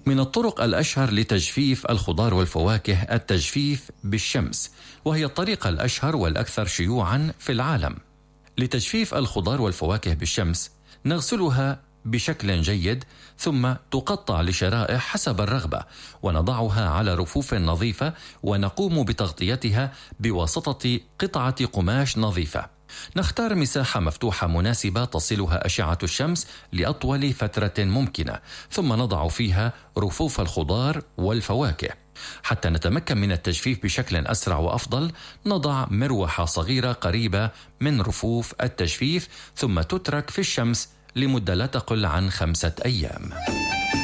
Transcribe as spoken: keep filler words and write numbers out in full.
من الطرق الأشهر لتجفيف الخضار والفواكه التجفيف بالشمس، وهي الطريقة الأشهر والأكثر شيوعا في العالم. لتجفيف الخضار والفواكه بالشمس نغسلها بشكل جيد، ثم تقطع لشرائح حسب الرغبة، ونضعها على رفوف نظيفة، ونقوم بتغطيتها بواسطة قطعة قماش نظيفة. نختار مساحة مفتوحة مناسبة تصلها أشعة الشمس لأطول فترة ممكنة، ثم نضع فيها رفوف الخضار والفواكه. حتى نتمكن من التجفيف بشكل أسرع وأفضل، نضع مروحة صغيرة قريبة من رفوف التجفيف، ثم تترك في الشمس لمدة لا تقل عن خمسة أيام.